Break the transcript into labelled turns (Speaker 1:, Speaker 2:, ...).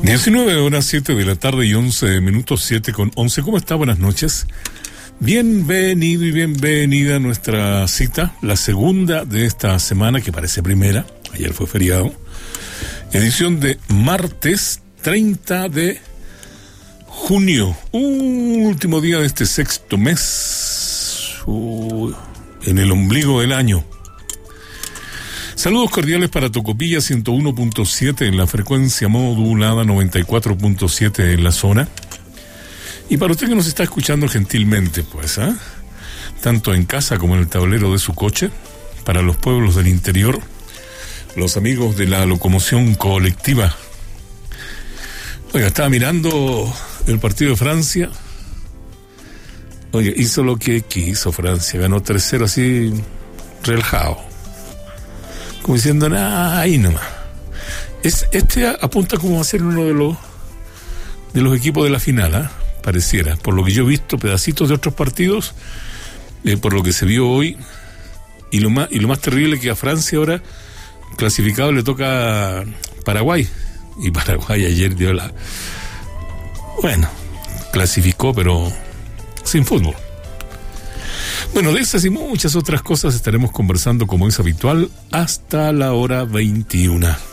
Speaker 1: 19 horas 7 de la tarde y 11 minutos, 7:11. ¿Cómo está? Buenas noches. Bienvenido y bienvenida a nuestra cita, la segunda de esta semana, que parece primera. Ayer fue feriado. Edición de martes 30 de junio. Último día de este sexto mes. En el ombligo del año. Saludos cordiales para Tocopilla 101.7 en la frecuencia modulada, 94.7 en la zona. Y para usted que nos está escuchando gentilmente, pues, tanto en casa como en el tablero de su coche, para los pueblos del interior, los amigos de la locomoción colectiva. Oiga, estaba mirando el partido de Francia. Oye, hizo lo que quiso Francia, ganó 3-0 así, relajado. Como diciendo, ahí nomás. Este apunta como a ser uno de los equipos de la final, pareciera. Por lo que yo he visto, pedacitos de otros partidos, por lo que se vio hoy. Y lo más terrible es que a Francia ahora, clasificado, le toca Paraguay. Y Paraguay ayer dio bueno, clasificó, pero sin fútbol. Bueno, de esas y muchas otras cosas estaremos conversando como es habitual hasta la hora 21.